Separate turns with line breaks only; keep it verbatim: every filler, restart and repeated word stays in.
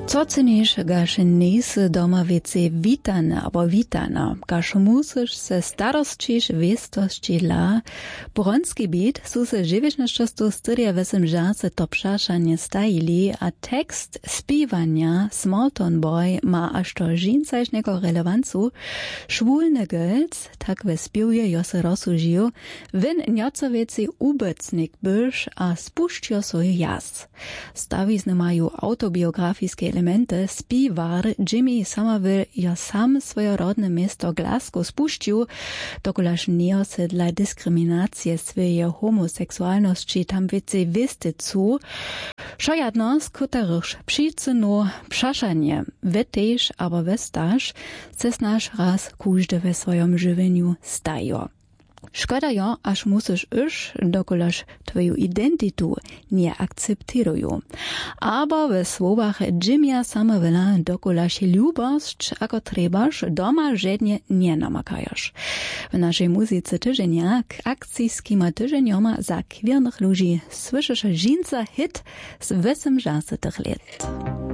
Co cenisz, gaš nisi doma wiece witana, abo witana, gaš musisz se starostčiš westosči la. Bronski bit su se dziewięćnaście styria wesem żarce to pszaszanie stajili, a tekst spiwania Smallton Boy ma aż to żincaśnego relewancu. Szwulny gölc, tak we spiuje jo se rozsužił, win njoco wieci ubecnik byś, a spušćio svoj jas. Stawizny mają autobiografijske elemente, spiwar Jimmy Somerville ja sam swoje rodne miasto Glasgow spuścił, dokulaż nie se dla dyskryminacji swojej homoseksualności tam wiece wistycu, szojadnos kuterzysz przyczynu pszaszanie, weteż abo westaż, ces nasz raz każdy we swoim żywieniu stajo. Szkoda jo, aż musisz już, dokulaż twoją identitu nie akceptirują. Abo we słowach Jimmya Somervilla dokulaż lubość, ako trebasz, doma żednie nie namakajasz. W naszej muzyce tyżenia k akcyjskima tyżenioma za kwiernych ludzi słyszysz żinca hit z osemdziesiątych lat.